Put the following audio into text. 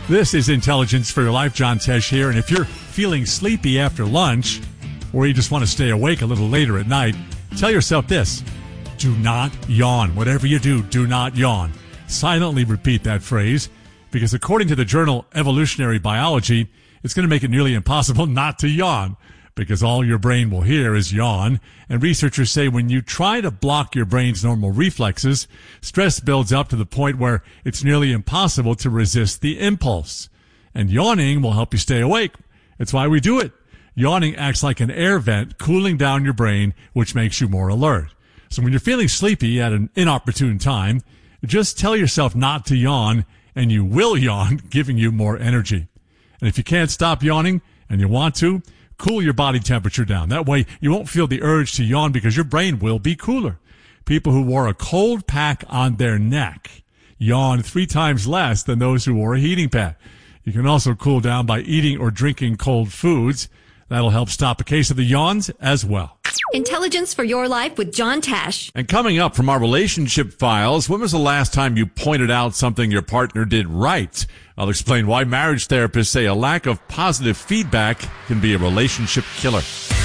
This is Intelligence for Your Life. John Tesh here. And if you're feeling sleepy after lunch, or you just want to stay awake a little later at night, tell yourself this: do not yawn. Whatever you do, do not yawn. Silently repeat that phrase, because according to the journal Evolutionary Biology, it's going to make it nearly impossible not to yawn, because all your brain will hear is yawn. And researchers say when you try to block your brain's normal reflexes, stress builds up to the point where it's nearly impossible to resist the impulse. And yawning will help you stay awake. It's why we do it. Yawning acts like an air vent, cooling down your brain, which makes you more alert. So when you're feeling sleepy at an inopportune time, just tell yourself not to yawn, and you will yawn, giving you more energy. And if you can't stop yawning and you want to, cool your body temperature down. That way you won't feel the urge to yawn because your brain will be cooler. People who wore a cold pack on their neck yawn 3 times less than those who wore a heating pad. You can also cool down by eating or drinking cold foods. That'll help stop a case of the yawns as well. Intelligence for Your Life with John Tesh. And coming up from our relationship files, when was the last time you pointed out something your partner did right? I'll explain why marriage therapists say a lack of positive feedback can be a relationship killer.